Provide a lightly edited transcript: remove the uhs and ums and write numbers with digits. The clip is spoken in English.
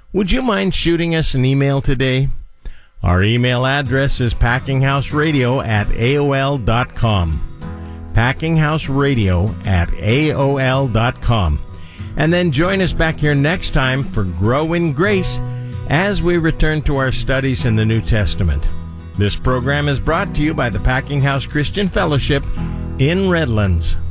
would you mind shooting us an email today? Our email address is packinghouseradio@aol.com. packinghouseradio@aol.com. And then join us back here next time for Grow in Grace as we return to our studies in the New Testament. This program is brought to you by the Packing House Christian Fellowship in Redlands.